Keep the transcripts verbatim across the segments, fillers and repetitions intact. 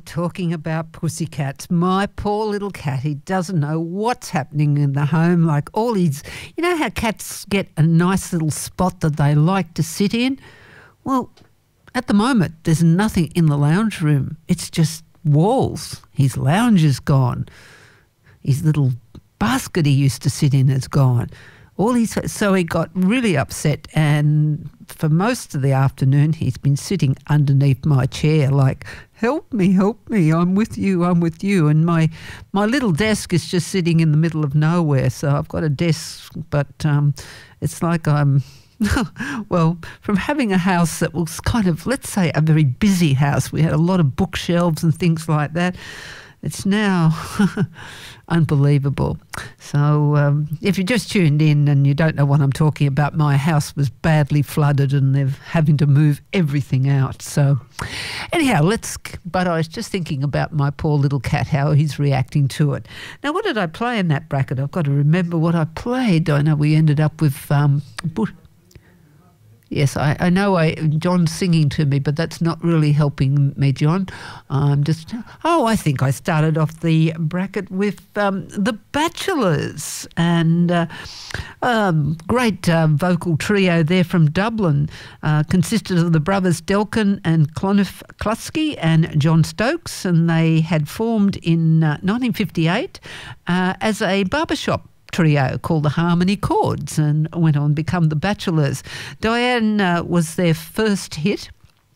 talking about pussycats. My poor little cat, he doesn't know what's happening in the home. Like all his, you know how cats get a nice little spot that they like to sit in? Well, at the moment, there's nothing in the lounge room. It's just walls. His lounge is gone. His little basket he used to sit in is gone. All his, so he got really upset, and for most of the afternoon he's been sitting underneath my chair like, help me, help me, I'm with you, I'm with you. And my my little desk is just sitting in the middle of nowhere, so I've got a desk, but um, it's like I'm, well, from having a house that was kind of, let's say, a very busy house, we had a lot of bookshelves and things like that, it's now unbelievable. So um, if you just tuned in and you don't know what I'm talking about, my house was badly flooded and they're having to move everything out. So anyhow, let's, but I was just thinking about my poor little cat, how he's reacting to it. Now, what did I play in that bracket? I've got to remember what I played. I know we ended up with um, Bush. Yes, I, I know I, John's singing to me, but that's not really helping me, John. I'm just, oh, I think I started off the bracket with um, The Bachelors, and uh, um, great uh, vocal trio there from Dublin, uh, consisted of the brothers Delkin and Clonif Kluski and John Stokes, and they had formed in uh, nineteen fifty-eight uh, as a barbershop trio called the Harmony Chords, and went on to become the Bachelors. Diane uh, was their first hit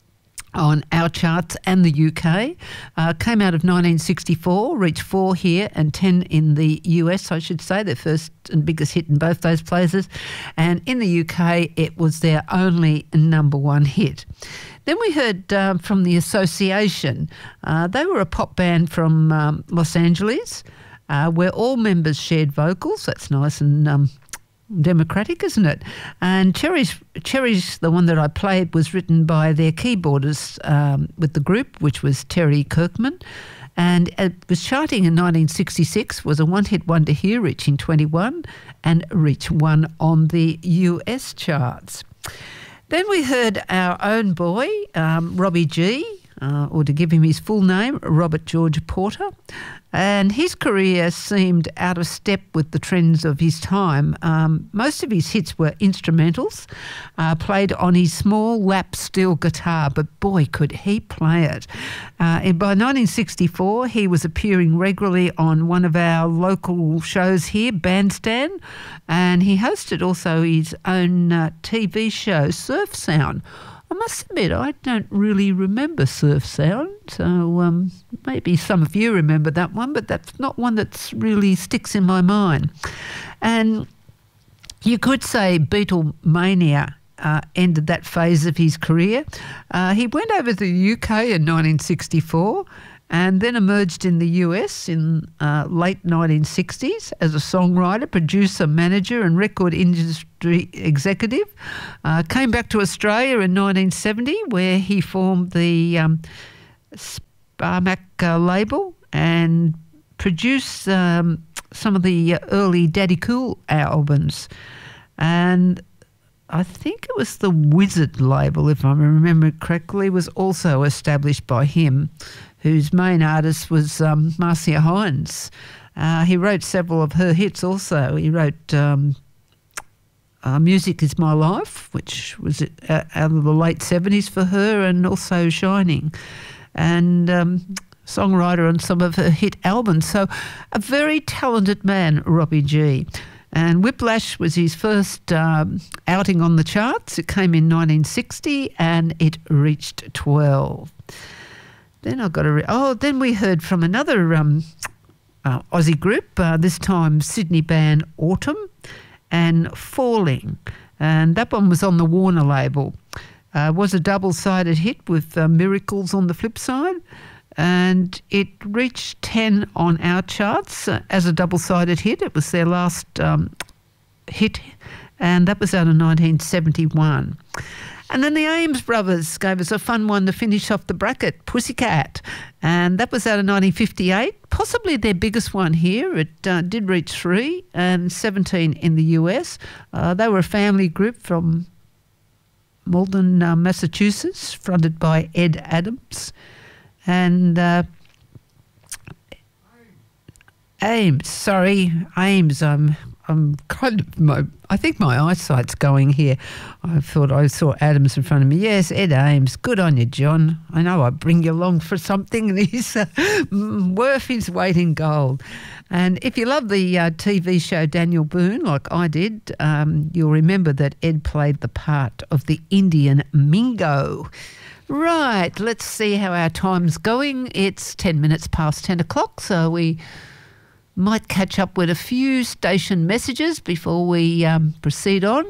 on our charts and the U K. Uh, came out of nineteen sixty-four, reached four here and ten in the U S, I should say, their first and biggest hit in both those places. And in the U K, it was their only number one hit. Then we heard uh, from The Association. Uh, they were a pop band from um, Los Angeles, Uh, where all members shared vocals. That's nice and um, democratic, isn't it? And Cherry's, Cherry's, the one that I played, was written by their keyboardist um, with the group, which was Terry Kirkman. And it was charting in nineteen sixty-six, was a one-hit wonder here, reaching twenty-one, and reached one on the U S charts. Then we heard our own boy, um, Robbie G, Uh, or to give him his full name, Robert George Porter. And his career seemed out of step with the trends of his time. Um, most of his hits were instrumentals, uh, played on his small lap steel guitar, but boy, could he play it. Uh, and by nineteen sixty-four, he was appearing regularly on one of our local shows here, Bandstand, and he hosted also his own uh, T V show, Surf Sound. I must admit, I don't really remember Surf Sound, so um, maybe some of you remember that one, but that's not one that really sticks in my mind. And you could say Beatlemania uh, ended that phase of his career. Uh, he went over to the U K in nineteen sixty-four and then emerged in the U S in uh, late nineteen sixties as a songwriter, producer, manager and record industry executive. Uh, came back to Australia in nineteen seventy, where he formed the um, Sparmac uh, label and produced um, some of the early Daddy Cool albums. And I think it was the Wizard label, if I remember correctly, was also established by him, whose main artist was um, Marcia Hines. Uh, he wrote several of her hits also. He wrote um, uh, Music Is My Life, which was uh, out of the late seventies for her, and also Shining, and um, songwriter on some of her hit albums. So a very talented man, Robbie G. And Whiplash was his first um, outing on the charts. It came in nineteen sixty and it reached twelve. Then I got a re- oh. Then we heard from another um, uh, Aussie group. Uh, this time, Sydney band Autumn, and Falling, and that one was on the Warner label. Uh, was a double-sided hit with uh, Miracles on the flip side, and it reached ten on our charts uh, as a double-sided hit. It was their last um, hit, and that was out of nineteen seventy-one. And then the Ames Brothers gave us a fun one to finish off the bracket, Pussycat, and that was out of nineteen fifty-eight, possibly their biggest one here. It uh, did reach three and seventeen in the U S. Uh, they were a family group from Malden, uh, Massachusetts, fronted by Ed Adams. And uh, Ames, sorry, Ames. I'm, I'm kind of. My, I think my eyesight's going here. I thought I saw Adams in front of me. Yes, Ed Ames. Good on you, John. I know I bring you along for something, and he's uh, worth his weight in gold. And if you love the uh, T V show Daniel Boone, like I did, um, you'll remember that Ed played the part of the Indian Mingo. Right, let's see how our time's going. It's ten minutes past ten o'clock, so we might catch up with a few station messages before we um, proceed on.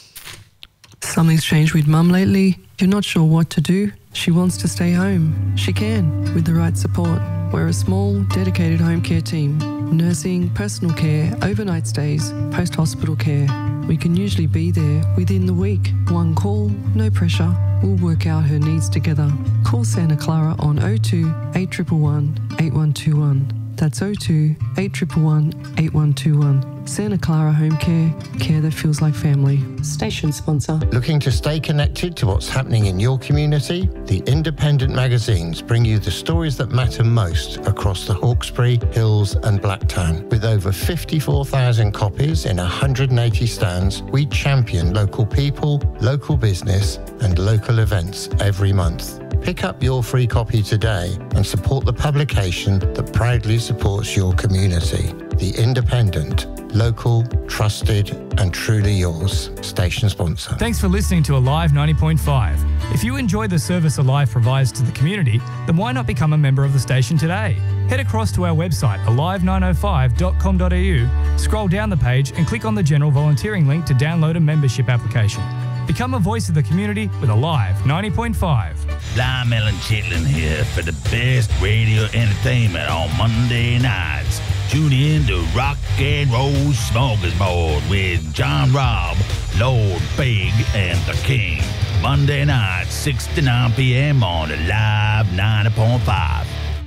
Something's changed with Mum lately. You're not sure what to do. She wants to stay home. She can, with the right support. We're a small, dedicated home care team. Nursing, personal care, overnight stays, post-hospital care. We can usually be there within the week. One call, no pressure. We'll work out her needs together. Call Santa Clara on oh two, eight one one, eight one two one. That's oh two, eight one one, eight one two one. Santa Clara Home Care, care that feels like family. Station sponsor. Looking to stay connected to what's happening in your community? The independent magazines bring you the stories that matter most across the Hawkesbury, Hills and Blacktown. With over fifty-four thousand copies in one hundred eighty stands, we champion local people, local business and local events every month. Pick up your free copy today and support the publication that proudly supports your community. The Independent, local, trusted and truly yours. Station sponsor. Thanks for listening to Alive ninety point five. If you enjoy the service Alive provides to the community, then why not become a member of the station today? Head across to our website alive nine oh five dot com dot a u, scroll down the page and click on the general volunteering link to download a membership application. Become a voice of the community with Alive ninety point five. Lime Ellen Chitlin here for the best radio entertainment on Monday nights. Tune in to Rock and Roll Smorgasbord with John Robb, Lord Big and the King. Monday night, six to nine p.m. on Alive ninety point five.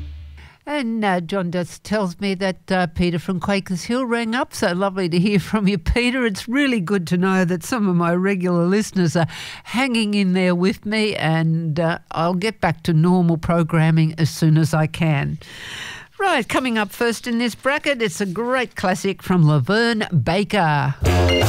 And uh, John just tells me that uh, Peter from Quakers Hill rang up. So lovely to hear from you, Peter. It's really good to know that some of my regular listeners are hanging in there with me, and uh, I'll get back to normal programming as soon as I can. Right, coming up first in this bracket, it's a great classic from Laverne Baker.